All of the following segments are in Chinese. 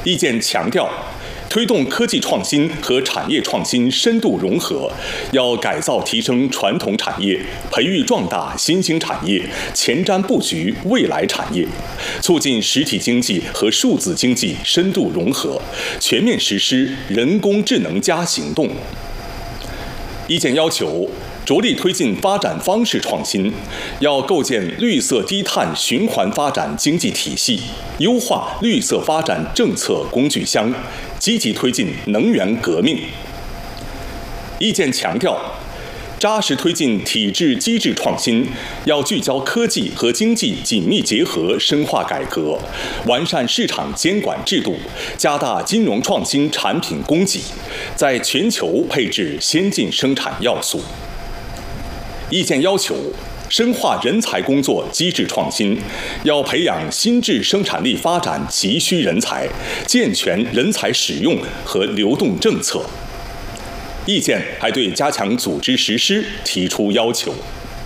意见强调，推动科技创新和产业创新深度融合，要改造提升传统产业，培育壮大新兴产业，前瞻布局未来产业，促进实体经济和数字经济深度融合，全面实施人工智能行动。意见要求，着力推进发展方式创新，要构建绿色低碳循环发展经济体系，优化绿色发展政策工具箱，积极推进能源革命。意见强调，扎实推进体制机制创新，要聚焦科技和经济紧密结合，深化改革，完善市场监管制度，加大金融创新产品供给，在全球配置先进生产要素。意见要求，深化人才工作机制创新，要培养新质生产力发展急需人才，健全人才使用和流动政策。意见还对加强组织实施提出要求。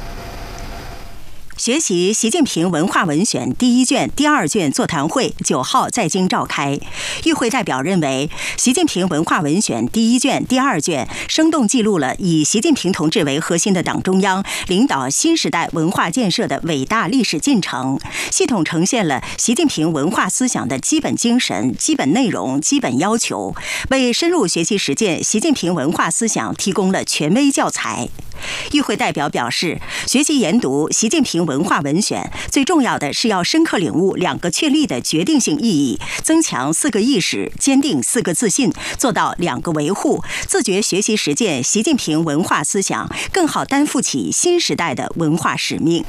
学习习近平文化文选第1卷、第2卷座谈会9号在京召开。与会代表认为，习近平文化文选第1卷、第2卷生动记录了以习近平同志为核心的党中央领导新时代文化建设的伟大历史进程，系统呈现了习近平文化思想的基本精神、基本内容、基本要求，为深入学习实践习近平文化思想提供了权威教材。与会代表表示，学习研读习近平文化文选，最重要的是要深刻领悟2个确立的决定性意义，增强4个意识，坚定4个自信，做到2个维护，自觉学习实践习近平文化思想，更好担负起新时代的文化使命。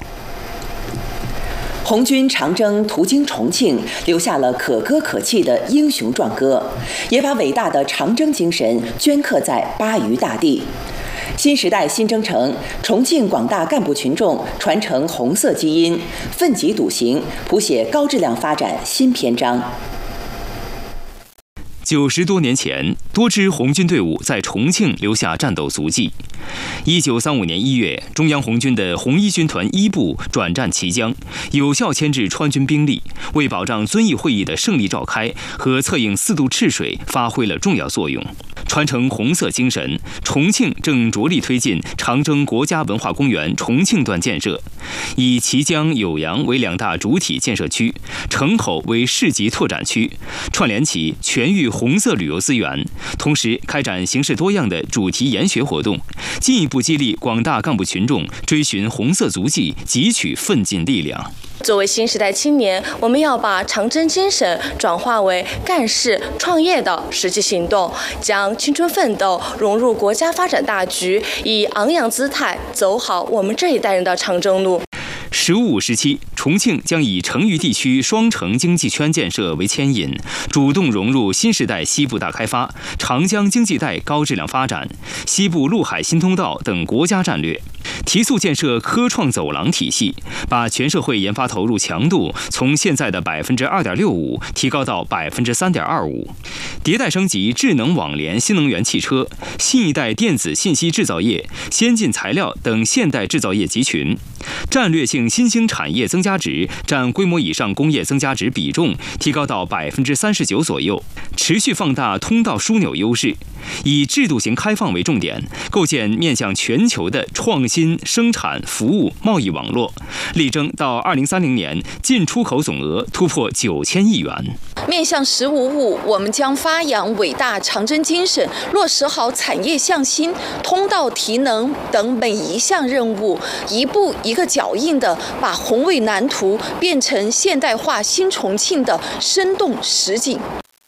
红军长征途经重庆，留下了可歌可泣的英雄壮歌，也把伟大的长征精神镌刻在巴渝大地。新时代新征程，重庆广大干部群众传承红色基因，奋楫笃行，谱写高质量发展新篇章。 90多年前，多支红军队伍在重庆留下战斗足迹。1935年1月，中央红军的红一军团1部转战綦江，有效牵制川军兵力，为保障遵义会议的胜利召开和策应4渡赤水发挥了重要作用。传承红色精神，重庆正着力推进长征国家文化公园重庆段建设，以綦江、酉阳为2大主体建设区，城口为市级拓展区，串联起全域红色旅游资源，同时开展形式多样的主题研学活动，进一步激励广大干部群众追寻红色足迹，汲取奋进力量。 作为新时代青年，我们要把长征精神转化为干事创业的实际行动，将青春奋斗融入国家发展大局，以昂扬姿态走好我们这一代人的长征路。 15时期，重庆将以成渝地区双城经济圈建设为牵引，主动融入新时代西部大开发、长江经济带高质量发展、西部陆海新通道等国家战略，提速建设科创走廊体系，把全社会研发投入强度从现在的2.65%提高到3.25%，迭代升级智能网联新能源汽车、新一代电子信息制造业、先进材料等现代制造业集群，战略性新兴产业增加值占规模以上工业增加值比重提高到39%左右，持续放大通道枢纽优势，以制度型开放为重点，构建面向全球的创新生产服务贸易网络，力争到2030年进出口总额突破9000亿元。 面向“15+5”，我们将发扬伟大长征精神，落实好产业向心、通道提能等每一项任务，一步一个脚印地把宏伟蓝图变成现代化新重庆的生动实景。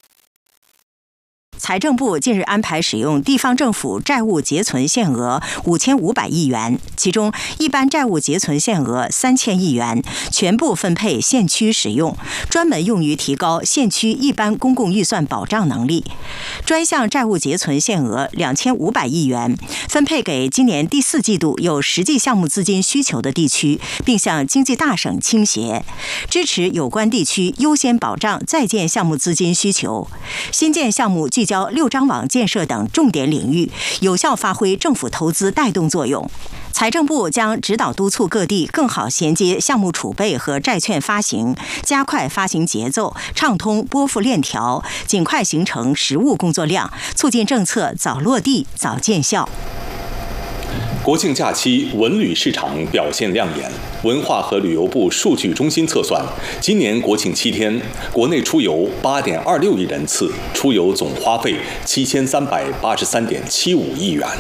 财政部近日安排使用地方政府债务结存限额5500亿元，其中一般债务结存限额3000亿元，全部分配县区使用，专门用于提高县区一般公共预算保障能力。专项债务结存限额2500亿元，分配给今年第4季度有实际项目资金需求的地区，并向经济大省倾斜，支持有关地区优先保障在建项目资金需求。新建项目聚焦6张网建设等重点领域，有效发挥政府投资带动作用。 财政部将指导督促各地更好衔接项目储备和债券发行，加快发行节奏，畅通拨付链条，尽快形成实务工作量，促进政策早落地、早见效。 国庆假期文旅市场表现亮眼。文化和旅游部数据中心测算，今年国庆7天，国内出游8.26亿人次，出游总花费7383.75亿元。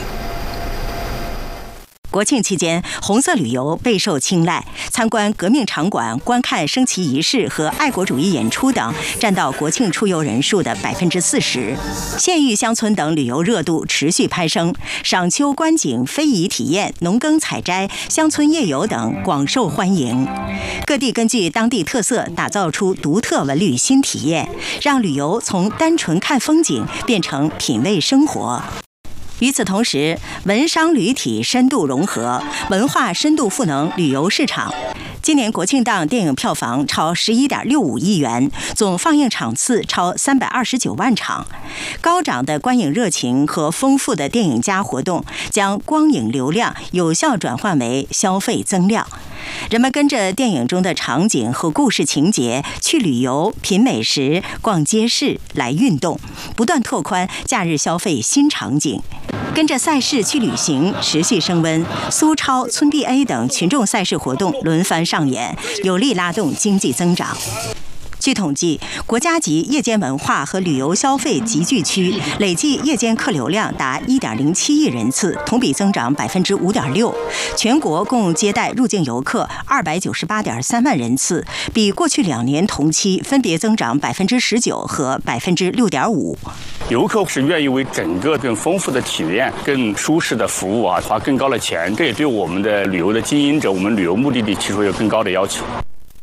国庆期间，红色旅游备受青睐，参观革命场馆、观看升旗仪式和爱国主义演出等，占到国庆出游人数的40%。县域乡村等旅游热度持续攀升，赏秋观景、非遗体验、农耕采摘、乡村夜游等广受欢迎。各地根据当地特色打造出独特文旅新体验，让旅游从单纯看风景变成品味生活。与此同时，文商旅体深度融合，文化深度赋能旅游市场。今年国庆档电影票房超11.65亿元，总放映场次超329万场。高涨的观影热情和丰富的电影加活动，将光影流量有效转换为消费增量。人们跟着电影中的场景和故事情节去旅游、品美食、逛街市、来运动，不断拓宽假日消费新场景。跟着赛事去旅行持续升温，苏超、村 BA 等群众赛事活动轮番上演，有力拉动经济增长。据统计，国家级夜间文化和旅游消费集聚区累计夜间客流量达1.07亿人次，同比增长5.6%。全国共接待入境游客298.3万人次，比过去2年同期分别增长19%和6.5%。 游客是愿意为整个更丰富的体验、更舒适的服务花更高的钱，这也对我们的旅游的经营者、我们旅游目的地提出有更高的要求。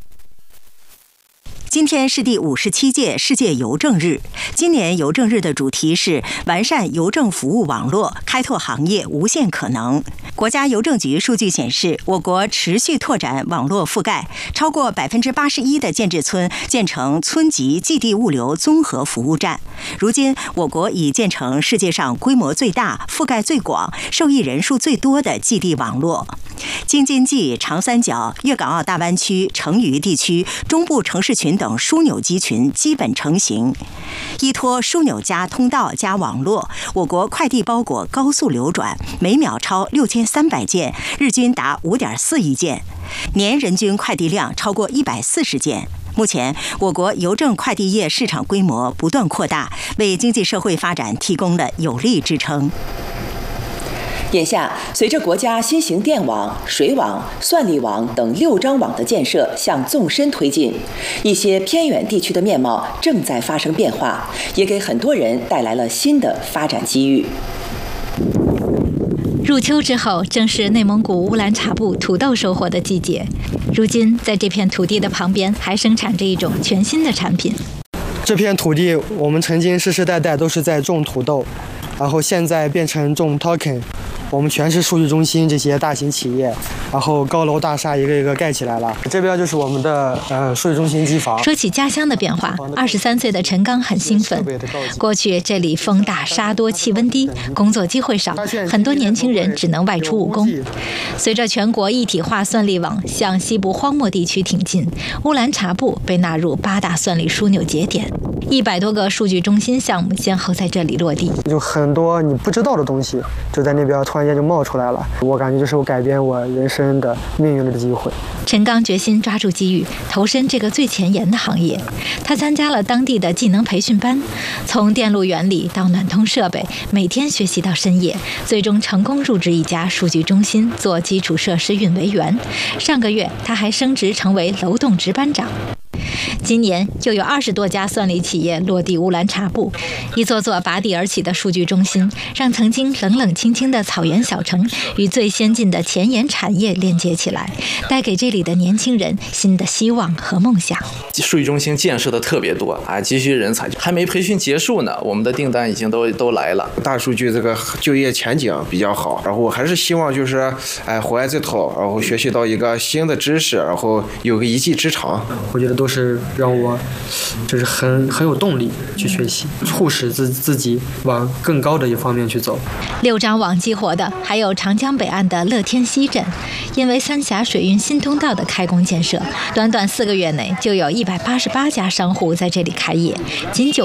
今天是第57届世界邮政日。今年邮政日的主题是完善邮政服务网络，开拓行业无限可能。国家邮政局数据显示，我国持续拓展网络覆盖，超过81%的建制村建成村级寄递物流综合服务站。如今，我国已建成世界上规模最大、覆盖最广、受益人数最多的寄递网络。京津冀、长三角、粤港澳大湾区、成渝地区、中部城市群等枢纽集群基本成型。依托枢纽加通道加网络，我国快递包裹高速流转，每秒超6300件，日均达5.4亿件，年人均快递量超过140件。目前，我国邮政快递业市场规模不断扩大，为经济社会发展提供了有力支撑。 眼下，随着国家新型电网、水网、算力网等6张网的建设向纵深推进，一些偏远地区的面貌正在发生变化，也给很多人带来了新的发展机遇。 入秋之后，正是内蒙古乌兰察布土豆收获的季节。如今，在这片土地的旁边，还生产着一种全新的产品。 这片土地，我们曾经世世代代都是在种土豆，然后现在变成种 token。我们全是数据中心这些大型企业，然后高楼大厦一个一个盖起来了。这边就是我们的数据中心机房。 说起家乡的变化，23岁的陈刚很兴奋。过去这里风大沙多气温低，工作机会少，很多年轻人只能外出务工。随着全国一体化算力网向西部荒漠地区挺进，乌兰察布被纳入8大算力枢纽节点，100多个数据中心项目先后在这里落地。 有很多你不知道的东西就在那边突然间就冒出来了，我感觉就是我改变我人生的命运的机会。 陈刚决心抓住机遇，投身这个最前沿的行业。他参加了当地的技能培训班，从电路原理到暖通设备，每天学习到深夜，最终成功入职一家数据中心做基础设施运维员。上个月，他还升职成为楼栋值班长。今年又有20多家算力企业落地乌兰察布，一座座拔地而起的数据中心，让曾经冷冷清清的草原小城与最先进的前沿产业连接起来，带给这里的年轻人新的希望和梦想。 数据中心建设的特别多啊，急需人才，还没培训结束呢，我们的订单已经都来了。 大数据这个就业前景比较好，然后我还是希望就是活在这头，然后学习到一个新的知识，然后有个一技之长。 我觉得都是是让我就是很有动力去学习，促使自己往更高的一方面去走。 6张网激活的还有长江北岸的乐天溪镇，因为三峡水运新通道的开工建设，短短4个月内就有188家商户在这里开业，仅9